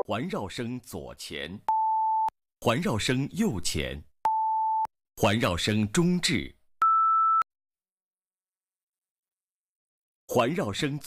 环绕声左前，环绕声右前，环绕声中置，环绕声